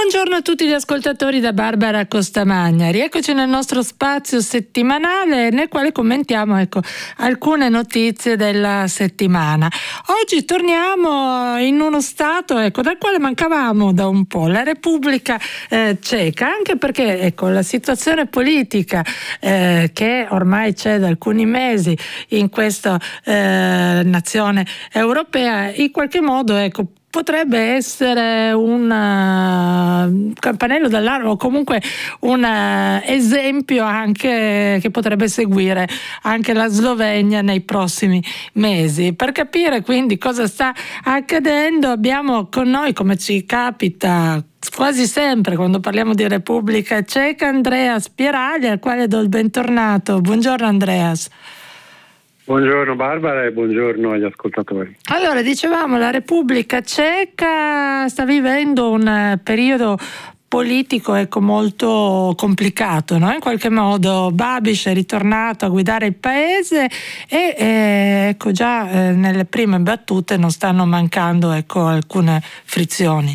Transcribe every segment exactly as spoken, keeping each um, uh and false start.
Buongiorno a tutti gli ascoltatori da Barbara Costamagna. Rieccoci nel nostro spazio settimanale nel quale commentiamo ecco, alcune notizie della settimana. Oggi torniamo in uno stato ecco, dal quale mancavamo da un po', la Repubblica eh, Ceca, anche perché ecco, la situazione politica eh, che ormai c'è da alcuni mesi in questa eh, nazione europea in qualche modo ecco, potrebbe essere un uh, campanello d'allarme o comunque un uh, esempio anche che potrebbe seguire anche la Slovenia nei prossimi mesi. Per capire quindi cosa sta accadendo abbiamo con noi, come ci capita quasi sempre quando parliamo di Repubblica Ceca, Andreas Pieraglia, al quale do il bentornato. Buongiorno Andreas. Buongiorno Barbara e buongiorno agli ascoltatori. Allora, dicevamo, la Repubblica Ceca sta vivendo un periodo politico ecco, molto complicato, no? In qualche modo Babiš è ritornato a guidare il paese e eh, ecco, già eh, nelle prime battute non stanno mancando ecco, alcune frizioni.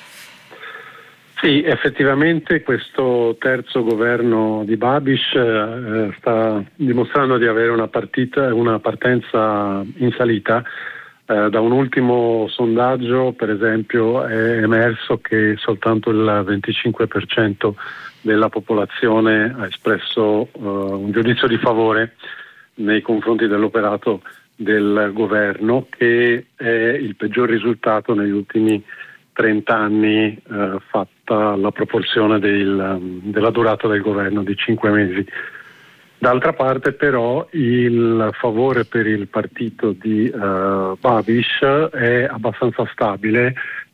Sì, effettivamente questo terzo governo di Babiš eh, sta dimostrando di avere una partita, una partenza in salita. Eh, da un ultimo sondaggio, per esempio, è emerso che soltanto il venticinque per cento della popolazione ha espresso eh, un giudizio di favore nei confronti dell'operato del governo, che è il peggior risultato negli ultimi trenta anni, eh, fatta la proporzione del, della durata del governo di cinque mesi. D'altra parte però il favore per il partito di eh, Babiš è abbastanza stabile,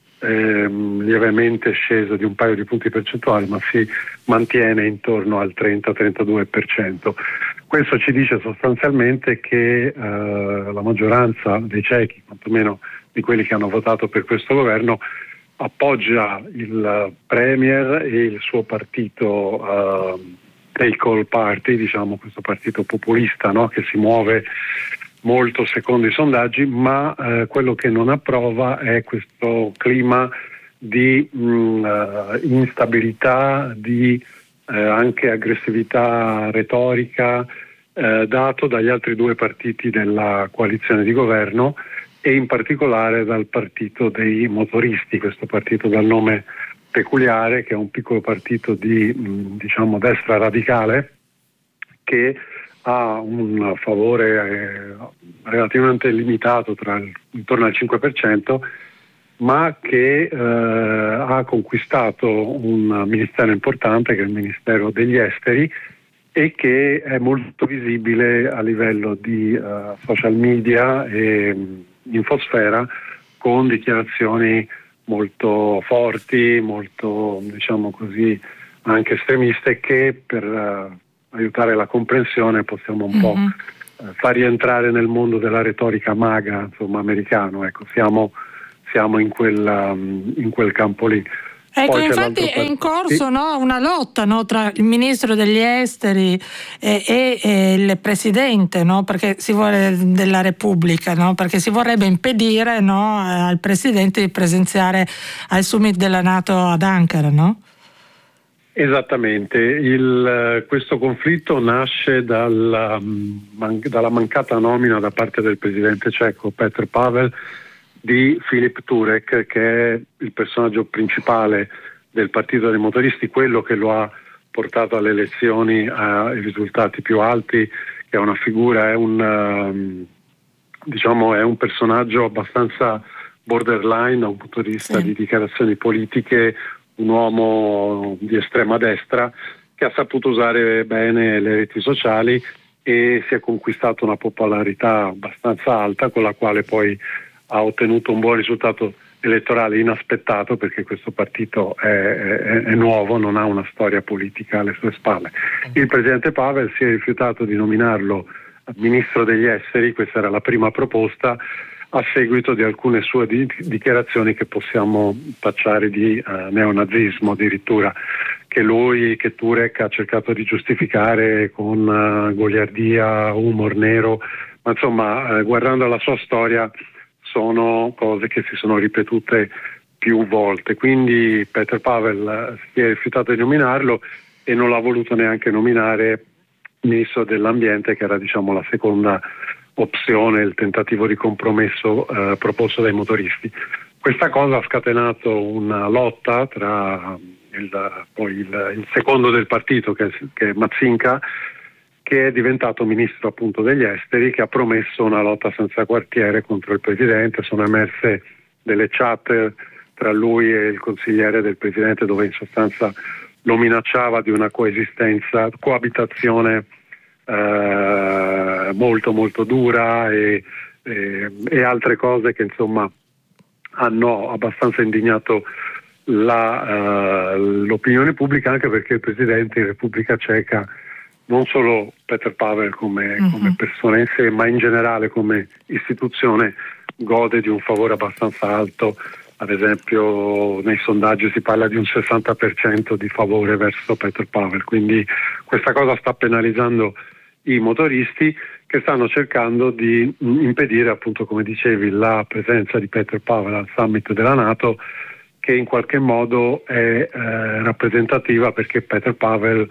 ehm, lievemente sceso di un paio di punti percentuali, ma si mantiene intorno al trenta trentadue per cento. Questo ci dice sostanzialmente che eh, la maggioranza dei cechi, quantomeno di quelli che hanno votato per questo governo, appoggia il Premier e il suo partito uh, Take All Party, diciamo questo partito populista, no? Che si muove molto secondo i sondaggi, ma uh, quello che non approva è questo clima di mh, uh, instabilità, di uh, anche aggressività retorica uh, dato dagli altri due partiti della coalizione di governo, e in particolare dal partito dei motoristi, questo partito dal nome peculiare, che è un piccolo partito di diciamo destra radicale, che ha un favore eh, relativamente limitato, tra il, intorno al cinque per cento, ma che eh, ha conquistato un ministero importante, che è il Ministero degli Esteri, e che è molto visibile a livello di uh, social media e infosfera, con dichiarazioni molto forti, molto diciamo così anche estremiste, che per uh, aiutare la comprensione possiamo un mm-hmm. po' uh, far rientrare nel mondo della retorica maga, insomma americano, ecco, siamo, siamo in, quella, um, in quel campo lì. Ecco, infatti è in corso no, una lotta no, tra il ministro degli esteri e, e, e il presidente, no, perché si vuole, della Repubblica, no, perché si vorrebbe impedire no, al presidente di presenziare al summit della NATO ad Ankara, no? Esattamente, il, questo conflitto nasce dalla, man, dalla mancata nomina da parte del presidente ceco Petr Pavel di Filip Turek, che è il personaggio principale del partito dei motoristi, quello che lo ha portato alle elezioni ai risultati più alti, che è una figura, è un um, diciamo è un personaggio abbastanza borderline da un punto di vista sì. di dichiarazioni politiche, un uomo di estrema destra che ha saputo usare bene le reti sociali e si è conquistato una popolarità abbastanza alta, con la quale poi ha ottenuto un buon risultato elettorale inaspettato, perché questo partito è, è, è nuovo, non ha una storia politica alle sue spalle. Il presidente Pavel si è rifiutato di nominarlo ministro degli esteri, questa era la prima proposta, a seguito di alcune sue di- dichiarazioni che possiamo tacciare di uh, neonazismo addirittura, che lui, che Turek ha cercato di giustificare con uh, goliardia, humor nero, ma insomma uh, guardando la sua storia sono cose che si sono ripetute più volte, quindi Petr Pavel si è rifiutato di nominarlo e non l'ha voluto neanche nominare ministro dell'ambiente, che era diciamo la seconda opzione, il tentativo di compromesso eh, proposto dai motoristi. Questa cosa ha scatenato una lotta tra il, poi il, il secondo del partito, che, che è Matsinka, che è diventato ministro appunto degli esteri, che ha promesso una lotta senza quartiere contro il presidente. Sono emerse delle chat tra lui e il consigliere del presidente, dove in sostanza lo minacciava di una coesistenza, coabitazione eh, molto molto dura e, e, e altre cose che insomma hanno abbastanza indignato la, uh, l'opinione pubblica, anche perché il presidente in Repubblica Ceca, non solo Petr Pavel come, uh-huh. come persona in sé, ma in generale come istituzione, gode di un favore abbastanza alto. Ad esempio nei sondaggi si parla di un sessanta per cento di favore verso Petr Pavel, quindi questa cosa sta penalizzando i motoristi, che stanno cercando di impedire, appunto come dicevi, la presenza di Petr Pavel al summit della NATO, che in qualche modo è eh, rappresentativa, perché Petr Pavel,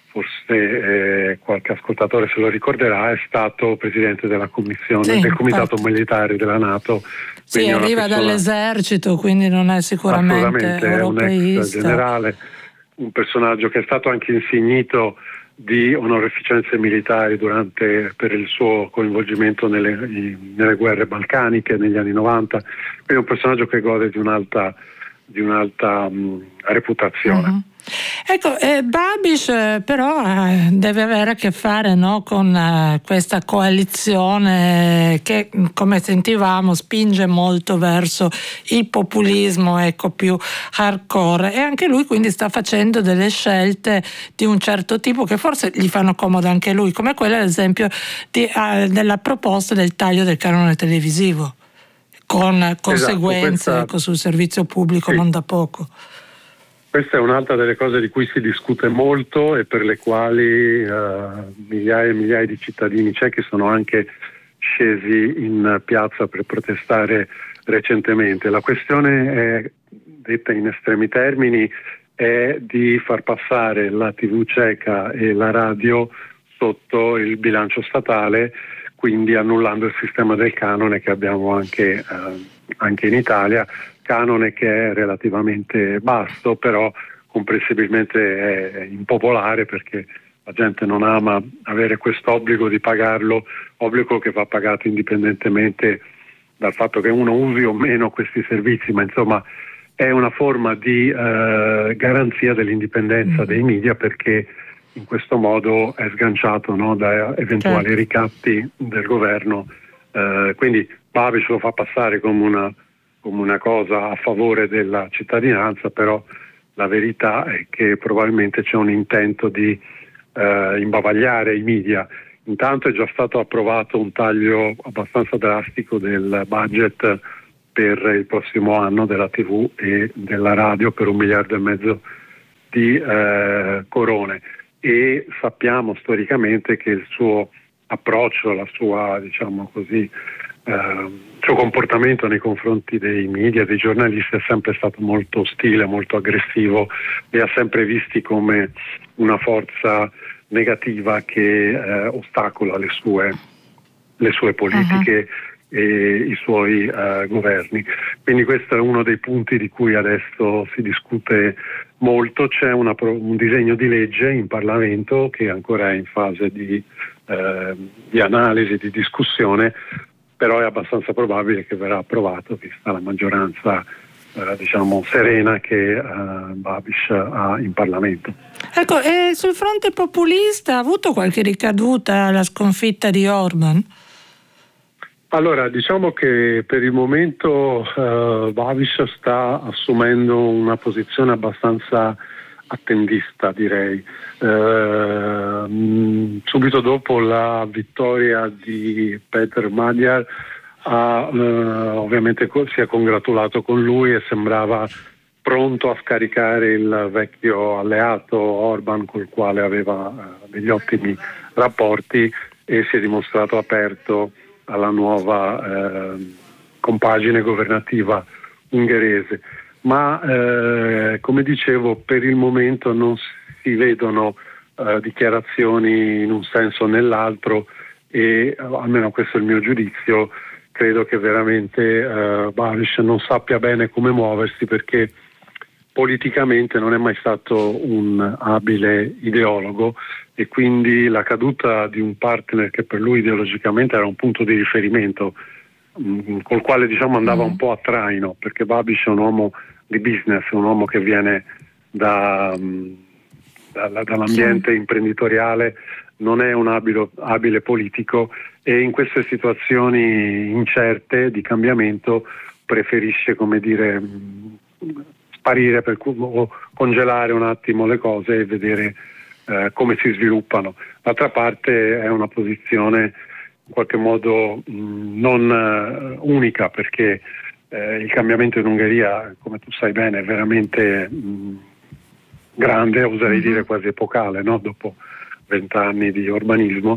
forse eh, qualche ascoltatore se lo ricorderà, è stato presidente della commissione sì, del comitato infatti. militare della NATO. Sì, arriva persona... dall'esercito, quindi non è sicuramente europeista. È un ex generale, un personaggio che è stato anche insignito di onorificenze militari durante, per il suo coinvolgimento nelle, nelle guerre balcaniche negli anni novanta, quindi è un personaggio che gode di un'alta, di un'alta mh, reputazione. Uh-huh. Ecco, eh, Babiš eh, però eh, deve avere a che fare, no, con eh, questa coalizione che, come sentivamo, spinge molto verso il populismo, ecco, più hardcore, e anche lui quindi sta facendo delle scelte di un certo tipo che forse gli fanno comodo anche lui, come quella ad esempio di, eh, della proposta del taglio del canone televisivo, con conseguenze esatto, questa... ecco, sul servizio pubblico sì. non da poco. Questa è un'altra delle cose di cui si discute molto e per le quali uh, migliaia e migliaia di cittadini cechi sono anche scesi in piazza per protestare recentemente. La questione è, detta in estremi termini, è di far passare la tivù ceca e la radio sotto il bilancio statale, quindi annullando il sistema del canone che abbiamo anche, uh, anche in Italia. Canone che è relativamente basso, però comprensibilmente è impopolare, perché la gente non ama avere questo obbligo di pagarlo, obbligo che va pagato indipendentemente dal fatto che uno usi o meno questi servizi, ma insomma è una forma di eh, garanzia dell'indipendenza dei media, perché in questo modo è sganciato, no, da eventuali certo. ricatti del governo. Eh, quindi Babiš lo fa passare come una come una cosa a favore della cittadinanza, però la verità è che probabilmente c'è un intento di eh, imbavagliare i media. Intanto è già stato approvato un taglio abbastanza drastico del budget per il prossimo anno della tivù e della radio per un miliardo e mezzo di eh, corone, e sappiamo storicamente che il suo approccio, la sua, diciamo così, Uh, il suo comportamento nei confronti dei media, dei giornalisti, è sempre stato molto ostile, molto aggressivo, li ha sempre visti come una forza negativa che uh, ostacola le sue, le sue politiche uh-huh. e i suoi uh, governi. Quindi questo è uno dei punti di cui adesso si discute molto. C'è una, un disegno di legge in Parlamento che ancora è in fase di, uh, di analisi, di discussione, però è abbastanza probabile che verrà approvato, vista la maggioranza eh, diciamo serena che eh, Babiš ha in Parlamento. Ecco, e sul fronte populista ha avuto qualche ricaduta la sconfitta di Orban? Allora, diciamo che per il momento eh, Babiš sta assumendo una posizione abbastanza attendista, direi. Uh, subito dopo la vittoria di Peter Magyar ha, uh, ovviamente si è congratulato con lui e sembrava pronto a scaricare il vecchio alleato Orban, col quale aveva uh, degli ottimi rapporti, e si è dimostrato aperto alla nuova uh, compagine governativa ungherese. ma eh, come dicevo, per il momento non si vedono eh, dichiarazioni in un senso o nell'altro, e almeno questo è il mio giudizio. Credo che veramente eh, Babiš non sappia bene come muoversi, perché politicamente non è mai stato un abile ideologo, e quindi la caduta di un partner che per lui ideologicamente era un punto di riferimento, mh, col quale diciamo andava mm. un po' a traino, perché Babiš è un uomo di business, un uomo che viene da, mh, da, dall'ambiente sì. imprenditoriale, non è un abile, abile politico, e in queste situazioni incerte di cambiamento preferisce, come dire, mh, sparire per, o congelare un attimo le cose e vedere eh, come si sviluppano. D'altra parte è una posizione in qualche modo mh, non uh, unica, perché eh, il cambiamento in Ungheria, come tu sai bene, è veramente mh, grande, oserei mm-hmm. dire quasi epocale, no? Dopo vent'anni di urbanismo,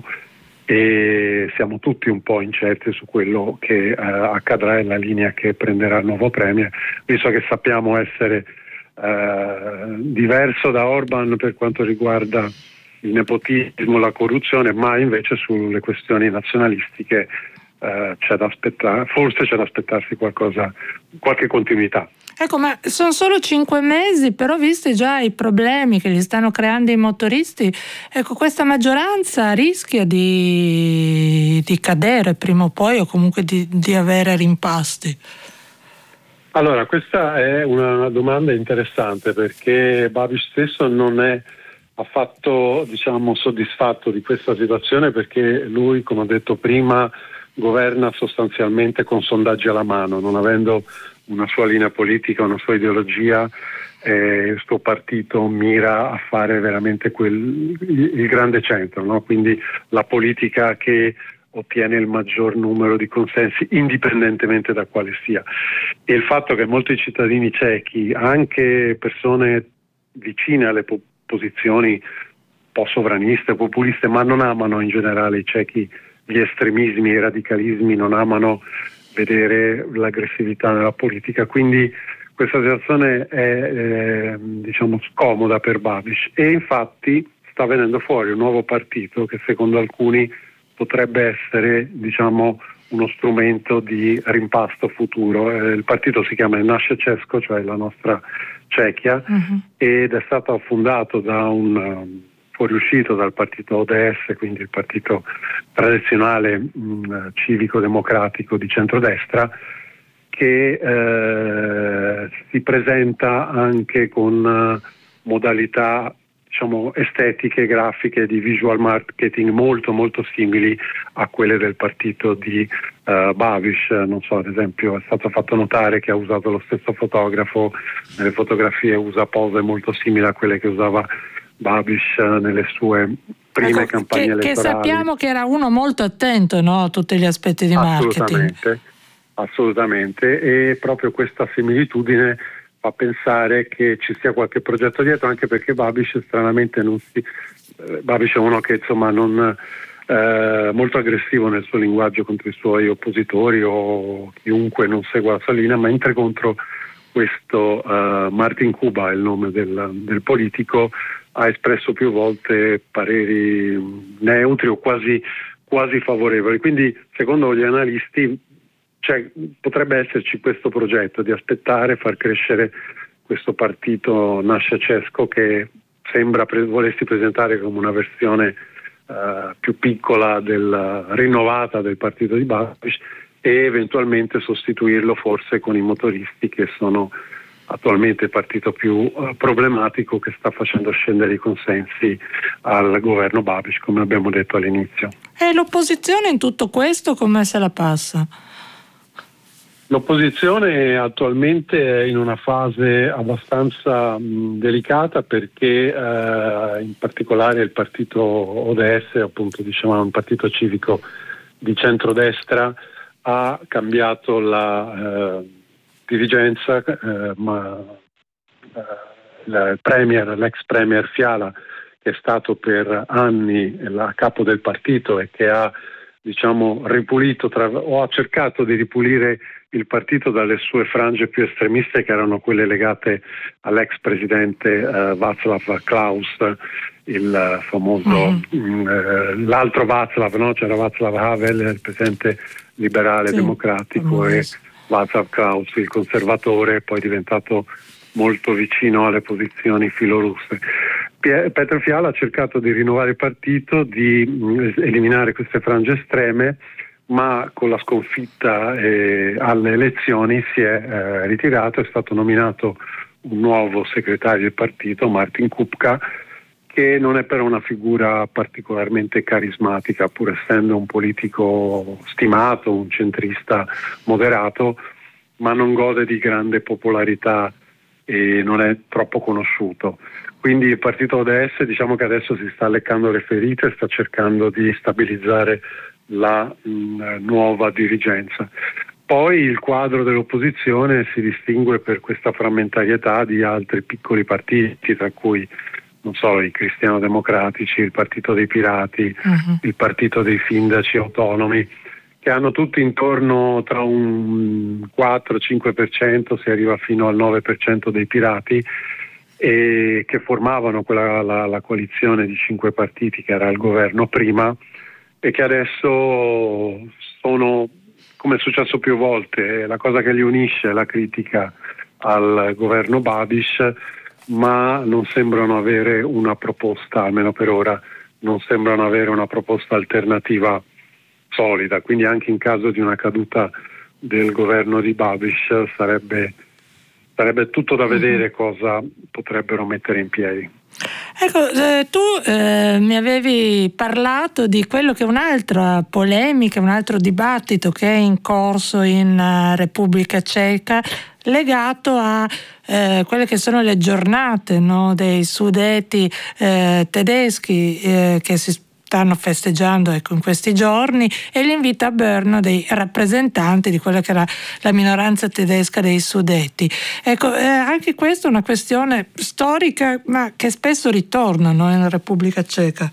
e siamo tutti un po' incerti su quello che eh, accadrà e la linea che prenderà il nuovo premier, visto che sappiamo essere eh, diverso da Orban per quanto riguarda il nepotismo, la corruzione, ma invece sulle questioni nazionalistiche eh, c'è da aspettare, forse c'è da aspettarsi qualcosa, qualche continuità. Ecco, ma sono solo cinque mesi, però visti già i problemi che gli stanno creando i motoristi, ecco, questa maggioranza rischia di, di cadere prima o poi, o comunque di, di avere rimpasti? Allora, questa è una domanda interessante, perché Babiš stesso non è affatto, diciamo, soddisfatto di questa situazione, perché lui, come ho detto prima, governa sostanzialmente con sondaggi alla mano, non avendo una sua linea politica, una sua ideologia. Eh, il suo partito mira a fare veramente quel, il, il grande centro, no? Quindi la politica che ottiene il maggior numero di consensi, indipendentemente da quale sia. E il fatto che molti cittadini cechi, anche persone vicine alle po- posizioni un po' sovraniste, populiste, ma non amano in generale i cechi gli estremismi, i radicalismi, non amano vedere l'aggressività nella politica, quindi questa situazione è eh, diciamo scomoda per Babiš, e infatti sta venendo fuori un nuovo partito che secondo alcuni potrebbe essere, diciamo, uno strumento di rimpasto futuro. Eh, il partito si chiama Naše Česko, cioè la nostra Cechia, uh-huh. ed è stato fondato da un um, fuoriuscito dal partito O D S, quindi il partito tradizionale mh, civico-democratico di centrodestra, che eh, si presenta anche con uh, modalità, diciamo, estetiche, grafiche, di visual marketing molto molto simili a quelle del partito di uh, Babiš. Non so, ad esempio è stato fatto notare che ha usato lo stesso fotografo, nelle fotografie usa pose molto simili a quelle che usava Babiš nelle sue prime ecco, campagne che, elettorali. Che sappiamo che era uno molto attento, no, a tutti gli aspetti di assolutamente, marketing. Assolutamente, e proprio questa similitudine fa pensare che ci sia qualche progetto dietro, anche perché Babiš stranamente non si eh, Babiš è uno che insomma non eh, molto aggressivo nel suo linguaggio contro i suoi oppositori o chiunque non segua la sua linea, mentre contro questo uh, Martin Kuba, il nome del, del politico, ha espresso più volte pareri neutri o quasi, quasi favorevoli. Quindi secondo gli analisti cioè, potrebbe esserci questo progetto di aspettare, far crescere questo partito Naše Česko, che sembra pre- volessi presentare come una versione uh, più piccola, del, rinnovata del partito di Babiš, e eventualmente sostituirlo forse con i motoristi, che sono attualmente il partito più uh, problematico, che sta facendo scendere i consensi al governo Babiš, come abbiamo detto all'inizio. E l'opposizione in tutto questo come se la passa? L'opposizione attualmente è in una fase abbastanza mh, delicata, perché uh, in particolare il partito O D S, appunto diciamo un partito civico di centrodestra, ha cambiato la eh, dirigenza, eh, ma eh, il premier, l'ex premier Fiala, che è stato per anni a capo del partito e che ha, diciamo, ripulito tra, o ha cercato di ripulire il partito dalle sue frange più estremiste, che erano quelle legate all'ex presidente eh, Václav Klaus, il uh, famoso mm. mh, eh, l'altro Václav, no? C'era Václav Havel, il presidente liberale sì, democratico, e Václav Klaus, il conservatore, poi diventato molto vicino alle posizioni filorusse. Petro Fiala ha cercato di rinnovare il partito, di mh, eliminare queste frange estreme, ma con la sconfitta eh, alle elezioni si è eh, ritirato. È stato nominato un nuovo segretario del partito, Martin Kupka, che non è però una figura particolarmente carismatica, pur essendo un politico stimato, un centrista moderato, ma non gode di grande popolarità e non è troppo conosciuto. Quindi il partito O D S, diciamo che adesso si sta leccando le ferite, sta cercando di stabilizzare la mh, nuova dirigenza. Poi il quadro dell'opposizione si distingue per questa frammentarietà di altri piccoli partiti, tra cui non so, i cristiano-democratici, il partito dei pirati, uh-huh. il partito dei sindaci autonomi, che hanno tutti intorno tra un quattro cinque per cento, si arriva fino al nove per cento dei pirati, e che formavano quella, la, la coalizione di cinque partiti che era al governo prima, e che adesso sono, come è successo più volte, la cosa che li unisce è la critica al governo Babiš, ma non sembrano avere una proposta, almeno per ora, non sembrano avere una proposta alternativa solida. Quindi anche in caso di una caduta del governo di Babiš sarebbe, sarebbe tutto da vedere cosa potrebbero mettere in piedi. Ecco, eh, tu eh, mi avevi parlato di quello che è un'altra polemica, un altro dibattito che è in corso in uh, Repubblica Ceca, legato a eh, quelle che sono le giornate, no, dei Sudeti eh, tedeschi eh, che si stanno festeggiando, ecco, in questi giorni, e l'invito a Brno dei rappresentanti di quella che era la minoranza tedesca dei Sudeti. Ecco, eh, anche questa è una questione storica, ma che spesso ritorna, no, in Repubblica Ceca.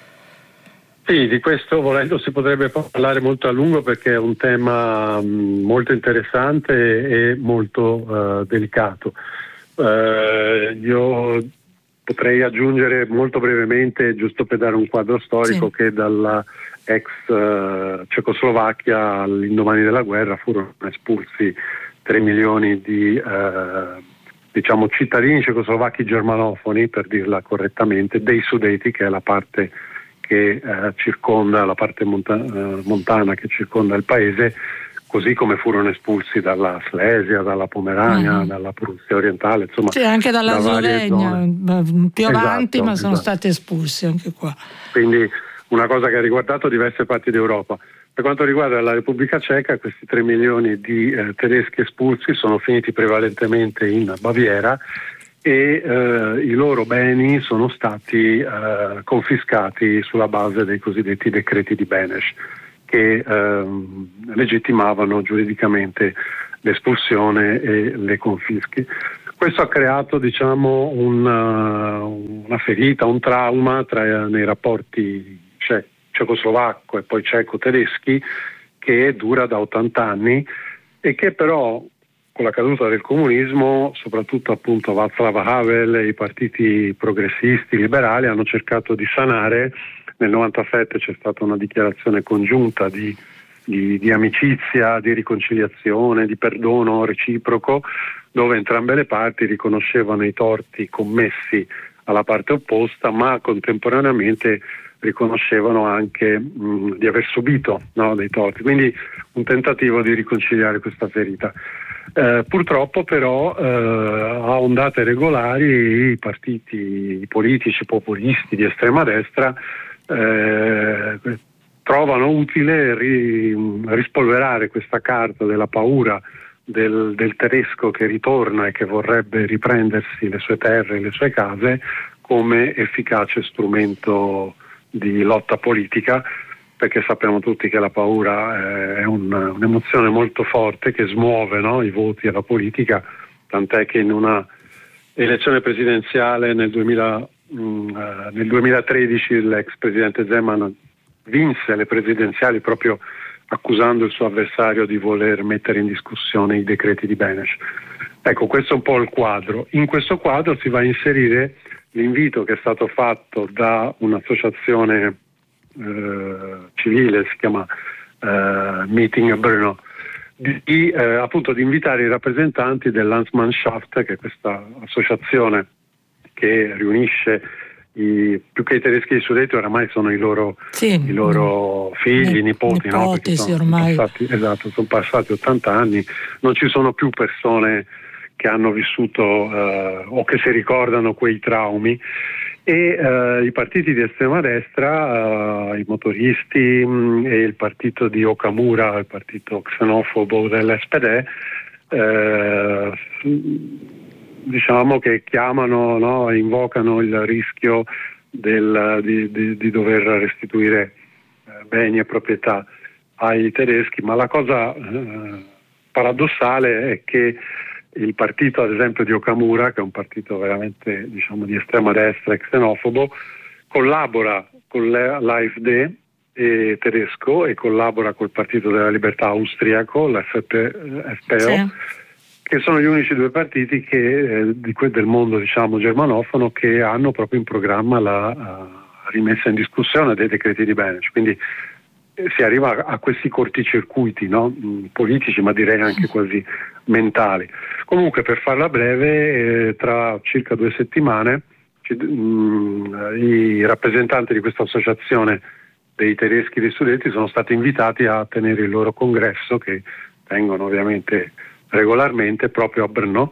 Sì, di questo volendo si potrebbe parlare molto a lungo, perché è un tema mh, molto interessante e molto uh, delicato. Uh, io potrei aggiungere molto brevemente, giusto per dare un quadro storico, sì. che dalla ex uh, Cecoslovacchia all'indomani della guerra furono espulsi tre milioni di uh, diciamo cittadini cecoslovacchi germanofoni, per dirla correttamente, dei Sudeti, che è la parte che eh, circonda, la parte monta- eh, montana che circonda il paese, così come furono espulsi dalla Slesia, dalla Pomerania, uh-huh. dalla Prussia orientale, insomma, sì, anche dalla da Slovenia, più avanti, esatto, ma sono esatto. stati espulsi anche qua. Quindi una cosa che ha riguardato diverse parti d'Europa. Per quanto riguarda la Repubblica Ceca, questi tre milioni di eh, tedeschi espulsi sono finiti prevalentemente in Baviera, e eh, i loro beni sono stati eh, confiscati sulla base dei cosiddetti decreti di Beneš, che eh, legittimavano giuridicamente l'espulsione e le confische. Questo ha creato, diciamo, una, una ferita, un trauma tra, nei rapporti ce- cecoslovacco e poi ceco-tedeschi, che dura da ottanta anni e che però, con la caduta del comunismo, soprattutto appunto Václav Havel e i partiti progressisti liberali hanno cercato di sanare. Nel novantasette c'è stata una dichiarazione congiunta di, di, di amicizia, di riconciliazione, di perdono reciproco, dove entrambe le parti riconoscevano i torti commessi alla parte opposta, ma contemporaneamente riconoscevano anche mh, di aver subito, no, dei torti. Quindi un tentativo di riconciliare questa ferita. Eh, purtroppo però eh, a ondate regolari i partiti politici populisti di estrema destra eh, trovano utile ri, rispolverare questa carta della paura del, del tedesco che ritorna e che vorrebbe riprendersi le sue terre e le sue case come efficace strumento di lotta politica, perché sappiamo tutti che la paura eh, è un, un'emozione molto forte che smuove, no, i voti alla politica, tant'è che in una elezione presidenziale nel, duemila, mh, eh, nel duemilatredici l'ex presidente Zeman vinse le presidenziali proprio accusando il suo avversario di voler mettere in discussione i decreti di Beneš. Ecco, questo è un po' il quadro. In questo quadro si va a inserire l'invito che è stato fatto da un'associazione eh, civile, si chiama eh, Meeting Brno, di eh, appunto di invitare i rappresentanti dell'Landsmannschaft, che è questa associazione che riunisce i, più che i tedeschi e i sudeti, oramai sono i loro, sì, i loro figli, ne, nipoti, no? Perché sono, ormai. sono passati, esatto, sono passati ottanta anni, non ci sono più persone che hanno vissuto eh, o che si ricordano quei traumi, e eh, i partiti di estrema destra, eh, i motoristi mh, e il partito di Okamura, il partito xenofobo dell'S P D, eh, diciamo che chiamano, no, invocano il rischio del, di, di, di dover restituire eh, beni e proprietà ai tedeschi, ma la cosa eh, paradossale è che il partito, ad esempio, di Okamura, che è un partito veramente, diciamo, di estrema destra e xenofobo, collabora con l'A F D eh, tedesco e collabora col Partito della Libertà austriaco, l'F P O, sì, che sono gli unici due partiti che, eh, di que- del mondo, diciamo, germanofono, che hanno proprio in programma la uh, rimessa in discussione dei decreti di Beneš. Quindi eh, si arriva a, a questi corticircuiti, no? Mh, politici, ma direi anche quasi mentali. Comunque, per farla breve, eh, tra circa due settimane ci, mh, i rappresentanti di questa associazione dei tedeschi dei Sudeti sono stati invitati a tenere il loro congresso, che tengono ovviamente regolarmente proprio a Brno,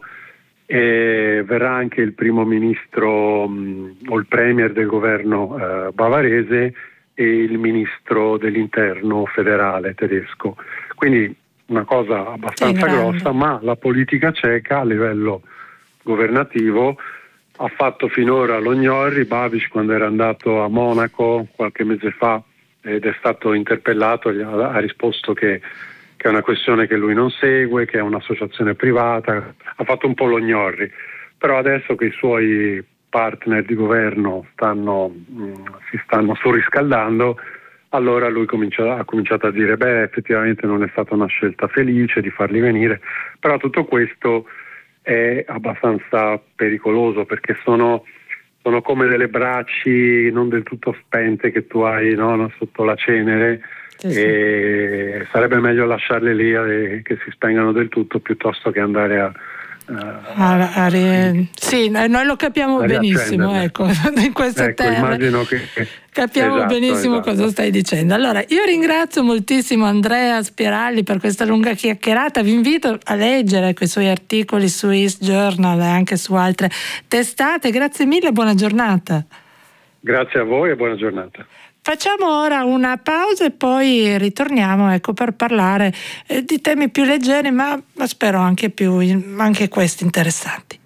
e verrà anche il primo ministro mh, o il premier del governo eh, bavarese e il ministro dell'interno federale tedesco. Quindi una cosa abbastanza grossa, ma la politica ceca a livello governativo ha fatto finora lo gnorri. Babiš, quando era andato a Monaco qualche mese fa ed è stato interpellato, ha, ha risposto che, che è una questione che lui non segue, che è un'associazione privata, ha fatto un po' lo gnorri. Però adesso che i suoi partner di governo stanno, mh, si stanno surriscaldando, allora lui comincia, ha cominciato a dire beh, effettivamente non è stata una scelta felice di farli venire, però tutto questo è abbastanza pericoloso, perché sono, sono come delle braci non del tutto spente che tu hai, no, sotto la cenere, sì, e sì, sarebbe meglio lasciarle lì e che si spengano del tutto piuttosto che andare a Uh, a, a ri... sì, noi lo capiamo benissimo, ecco, in queste ecco, terre immagino che capiamo esatto, benissimo esatto. cosa stai dicendo. Allora, io ringrazio moltissimo Andrea Spiralli per questa lunga chiacchierata. Vi invito a leggere quei suoi articoli su East Journal e anche su altre testate. Grazie mille, buona giornata. Grazie a voi e buona giornata. Facciamo ora una pausa e poi ritorniamo, ecco, per parlare eh, di temi più leggeri, ma, ma spero anche più anche questi interessanti.